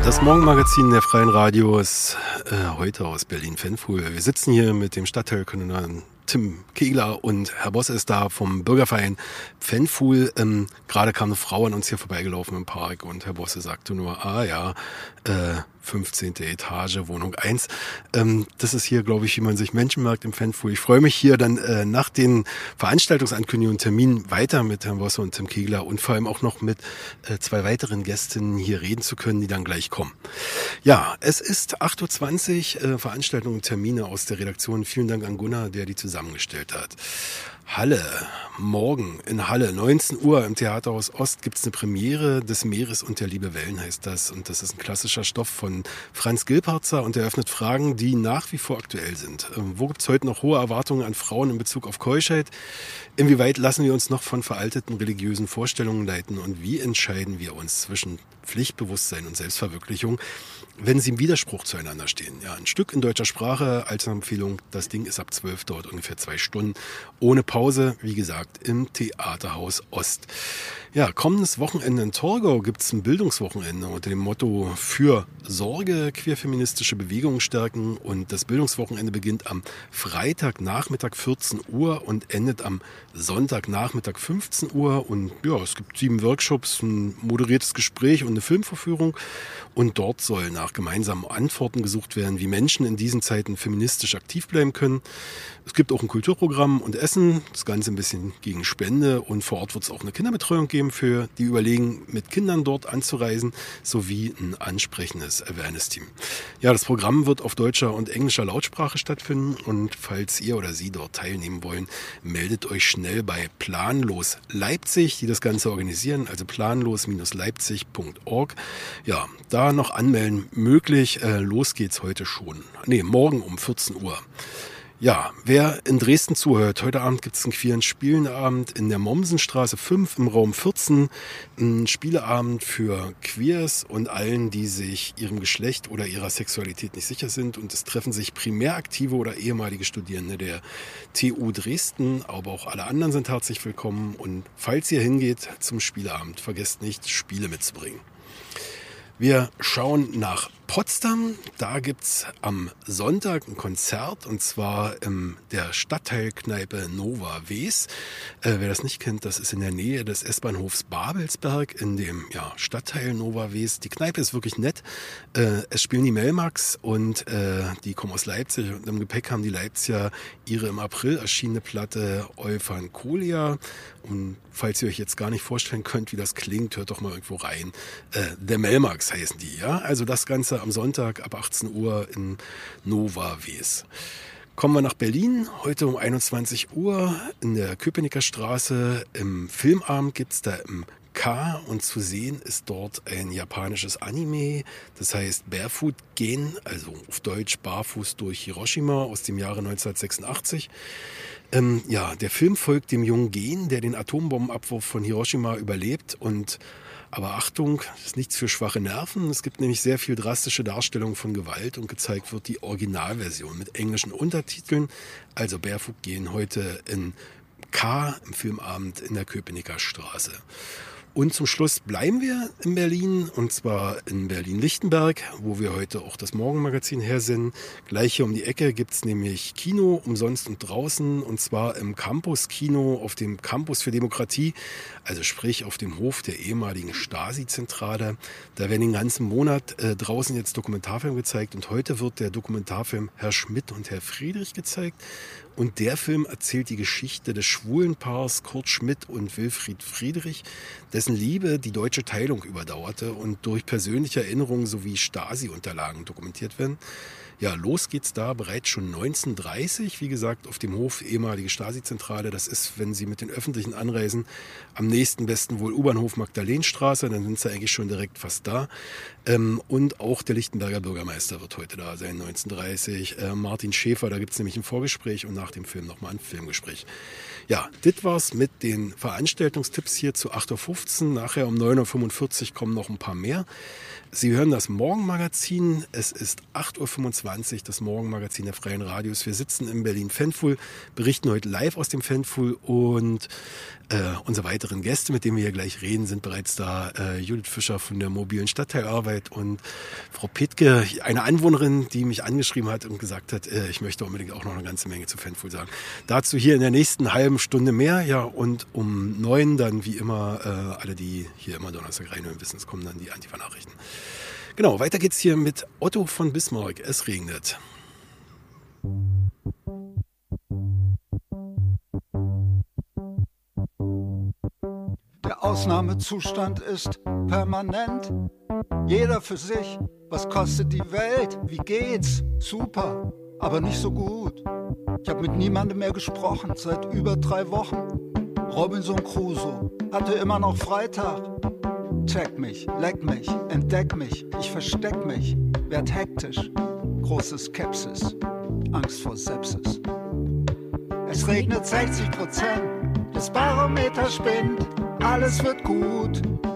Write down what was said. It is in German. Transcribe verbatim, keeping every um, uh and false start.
Das Morgenmagazin der Freien Radios, äh, heute aus Berlin-Fanfuhl. Wir sitzen hier mit dem Stadtteilkoordinator Tim Kegler und Herr Bosse ist da vom Bürgerverein Fanfuhl. Ähm, gerade kam eine Frau an uns hier vorbeigelaufen im Park und Herr Bosse sagte nur, ah ja, äh, fünfzehnte Etage, Wohnung eins. Ähm, das ist hier, glaube ich, wie man sich Menschen merkt im Fanfuhl. Ich freue mich hier dann äh, nach den Veranstaltungsankündigungen und Terminen weiter mit Herrn Bosse und Tim Kegler und vor allem auch noch mit äh, zwei weiteren Gästinnen hier reden zu können, die dann gleich kommen. Ja, es ist acht Uhr zwanzig, äh, Veranstaltungen und Termine aus der Redaktion. Vielen Dank an Gunnar, der die zusammengestellt hat. Halle, morgen in Halle, neunzehn Uhr im Theaterhaus Ost gibt es eine Premiere des Meeres und der Liebe Wellen heißt das. Und das ist ein klassischer Stoff von Franz Gilparzer und eröffnet Fragen, die nach wie vor aktuell sind. Ähm, wo gibt es heute noch hohe Erwartungen an Frauen in Bezug auf Keuschheit? Inwieweit lassen wir uns noch von veralteten religiösen Vorstellungen leiten? Und wie entscheiden wir uns zwischen Pflichtbewusstsein und Selbstverwirklichung, wenn sie im Widerspruch zueinander stehen? Ja, ein Stück in deutscher Sprache als Empfehlung. Das Ding ist ab zwölf, dauert ungefähr zwei Stunden. Ohne Pause, wie gesagt, im Theaterhaus Ost. Ja, kommendes Wochenende in Torgau gibt es ein Bildungswochenende unter dem Motto für Sorge, queerfeministische Bewegungen stärken. Und das Bildungswochenende beginnt am Freitagnachmittag vierzehn Uhr und endet am Sonntagnachmittag fünfzehn Uhr. Und ja, es gibt sieben Workshops, ein moderiertes Gespräch und eine Filmvorführung. Und dort soll nach gemeinsamen Antworten gesucht werden, wie Menschen in diesen Zeiten feministisch aktiv bleiben können. Es gibt auch ein Kulturprogramm und Essen, das Ganze ein bisschen gegen Spende. Und vor Ort wird es auch eine Kinderbetreuung geben, für die überlegen, mit Kindern dort anzureisen, sowie ein ansprechendes Awareness-Team. Ja, das Programm wird auf deutscher und englischer Lautsprache stattfinden. Und falls ihr oder Sie dort teilnehmen wollen, meldet euch schnell bei Planlos Leipzig, die das Ganze organisieren, also planlos Leipzig Punkt org. Ja, da noch anmelden möglich. Äh, los geht's heute schon. Nee, morgen um vierzehn Uhr. Ja, wer in Dresden zuhört, heute Abend gibt es einen queeren Spielenabend in der Mommsenstraße fünf im Raum vierzehn. Ein Spieleabend für Queers und allen, die sich ihrem Geschlecht oder ihrer Sexualität nicht sicher sind. Und es treffen sich primär aktive oder ehemalige Studierende der T U Dresden, aber auch alle anderen sind herzlich willkommen. Und falls ihr hingeht zum Spieleabend, vergesst nicht, Spiele mitzubringen. Wir schauen nach Potsdam. Da gibt's am Sonntag ein Konzert und zwar in der Stadtteilkneipe Nova Wes. Äh, wer das nicht kennt, das ist in der Nähe des S-Bahnhofs Babelsberg in dem ja, Stadtteil Nova Wes. Die Kneipe ist wirklich nett. Äh, es spielen die Melmax und äh, die kommen aus Leipzig und im Gepäck haben die Leipziger ihre im April erschienene Platte Euphankolia. Und falls ihr euch jetzt gar nicht vorstellen könnt, wie das klingt, hört doch mal irgendwo rein. Äh, The Melmax heißen die, ja. Also das Ganze am Sonntag ab achtzehn Uhr in Nova Wes. Kommen wir nach Berlin. Heute um einundzwanzig Uhr in der Köpenicker Straße. Im Filmabend gibt's da im K und zu sehen ist dort ein japanisches Anime, das heißt Barefoot Gen, also auf Deutsch Barfuß durch Hiroshima aus dem Jahre neunzehnhundertsechsundachtzig. Ähm, ja, der Film folgt dem jungen Gen, der den Atombombenabwurf von Hiroshima überlebt und aber Achtung, das ist nichts für schwache Nerven. Es gibt nämlich sehr viel drastische Darstellungen von Gewalt und gezeigt wird die Originalversion mit englischen Untertiteln. Also Barefoot Gen heute in K im Filmabend in der Köpenicker Straße. Und zum Schluss bleiben wir in Berlin, und zwar in Berlin-Lichtenberg, wo wir heute auch das Morgenmagazin hersenden. Gleich hier um die Ecke gibt's nämlich Kino, umsonst und draußen, und zwar im Campus-Kino auf dem Campus für Demokratie, also sprich auf dem Hof der ehemaligen Stasi-Zentrale. Da werden den ganzen Monat äh, draußen jetzt Dokumentarfilm gezeigt, und heute wird der Dokumentarfilm Herr Schmidt und Herr Friedrich gezeigt. Und der Film erzählt die Geschichte des schwulen Paars Kurt Schmidt und Wilfried Friedrich, dessen Liebe die deutsche Teilung überdauerte und durch persönliche Erinnerungen sowie Stasi-Unterlagen dokumentiert werden. Ja, los geht's da bereits schon neunzehnhundertdreißig, wie gesagt, auf dem Hof ehemalige Stasi-Zentrale. Das ist, wenn Sie mit den öffentlichen anreisen, am nächsten besten wohl U-Bahnhof Magdalenstraße, dann sind Sie eigentlich schon direkt fast da. Ähm, und auch der Lichtenberger Bürgermeister wird heute da sein, neunzehnhundertdreißig. Äh, Martin Schäfer, da gibt's nämlich ein Vorgespräch und nach dem Film nochmal ein Filmgespräch. Ja, das war's mit den Veranstaltungstipps hier zu acht Uhr fünfzehn. Nachher um neun Uhr fünfundvierzig kommen noch ein paar mehr. Sie hören das Morgenmagazin. Es ist acht Uhr fünfundzwanzig zwanzig, das Morgenmagazin der Freien Radios. Wir sitzen im Berlin Fanful, berichten heute live aus dem Fanful und äh, unsere weiteren Gäste, mit denen wir hier gleich reden, sind bereits da. Äh, Judith Fischer von der mobilen Stadtteilarbeit und Frau Petke, eine Anwohnerin, die mich angeschrieben hat und gesagt hat, äh, ich möchte unbedingt auch noch eine ganze Menge zu Fanful sagen. Dazu hier in der nächsten halben Stunde mehr, ja, und um neun dann wie immer, äh, alle, die hier immer Donnerstag reinhören, wissen, es kommen dann die Antifa-Nachrichten. Genau, weiter geht's hier mit Otto von Bismarck. Es regnet. Der Ausnahmezustand ist permanent. Jeder für sich. Was kostet die Welt? Wie geht's? Super, aber nicht so gut. Ich habe mit niemandem mehr gesprochen seit über drei Wochen. Robinson Crusoe hatte immer noch Freitag. Check mich, leck mich, entdeck mich, ich versteck mich, werd hektisch, große Skepsis, Angst vor Sepsis. Es regnet sechzig Prozent, das Barometer spinnt, alles wird gut,